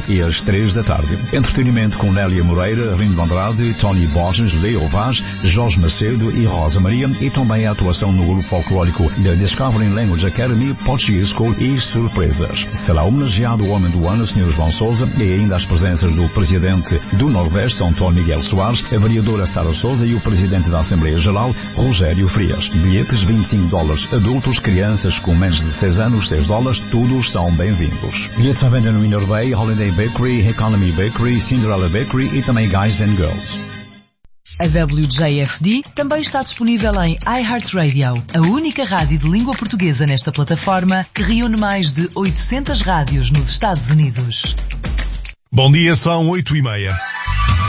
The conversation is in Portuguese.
e às 3 da tarde. Entretenimento com Nélia Moreira, Rindo Andrade, Tony Borges, Leo Vaz, Jorge Macedo e Rosa Maria, e também a atuação no grupo folclórico da Discovering Language Academy, Portuguese School e surpresas. Será homenageado o Homem do Ano, Sr. João Sousa, e ainda as presenças do Presidente do Nordeste, António Miguel Soares, a vereadora Sara Sousa e o Presidente da Assembleia Geral, Rogério Frias. Bilhetes $25. Adultos, crianças com menos de 6 anos, $6. Todos são bem-vindos. Bilhetes à venda no Inner Bay, Holiday Bakery, Economy Bakery, Cinderella Bakery e também Guys and Girls. A WJFD também está disponível em iHeartRadio, a única rádio de língua portuguesa nesta plataforma que reúne mais de 800 rádios nos Estados Unidos. Bom dia, são 8:30.